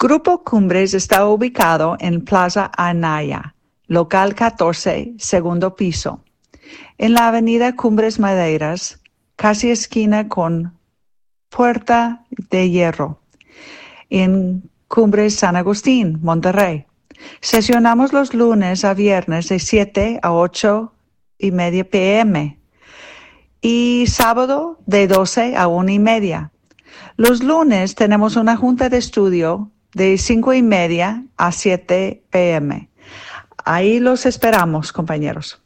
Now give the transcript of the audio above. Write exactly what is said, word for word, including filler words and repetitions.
Grupo Cumbres está ubicado en Plaza Anaya, local catorce, segundo piso, en la avenida Cumbres Maderas, casi esquina con Puerta de Hierro, en Cumbres San Agustín, Monterrey. Sesionamos los lunes a viernes de siete a ocho y media p m y sábado de doce a una y media. Los lunes tenemos una junta de estudio de cinco y media a siete p m Ahí los esperamos, compañeros.